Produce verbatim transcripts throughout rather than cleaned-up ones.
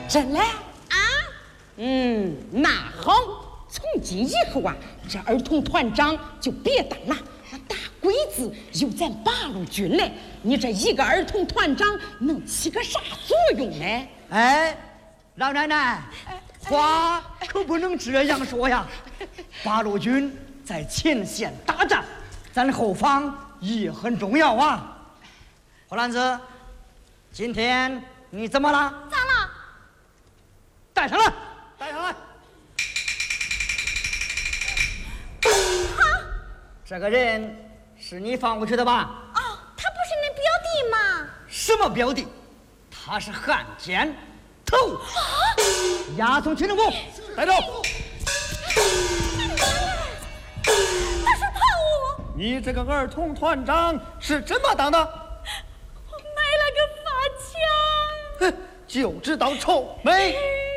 真的？ 啊？ 嗯，那好，从今以后啊，这儿童团长就别当了。那大鬼子有咱八路军嘞，你这一个儿童团长能起个啥作用呢？ 哎，老奶奶，话可不能这样说呀！八路军在前线打仗，咱后方也很重要啊。火篮子，今天你怎么了？ 咋了？ 带上来，带上来。 哈， 这个人是你放过去的吧？ 哦，他不是你表弟吗？ 什么表弟？他是汉奸，头！啊！押送军令部，带走。 他是头！ 你这个儿童团长是怎么当的？ 我买了个发枪。 哼，就知道臭美。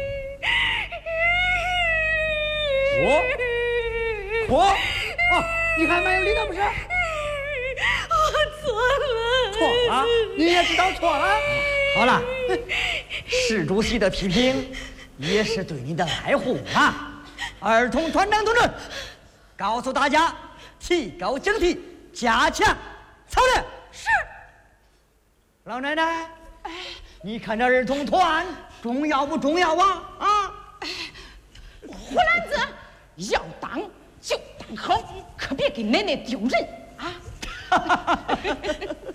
我，我啊，你还没有理他不是？ 我错了。 错了，你也知道错了。 好了，市主席的批评也是对你的爱护啊！儿童团长同志，告诉大家，提高警惕，加强操练。 是。 老奶奶，哎，你看这儿童团重要不重要啊？啊！ 胡兰子，要当就当好，可别给奶奶丢人啊！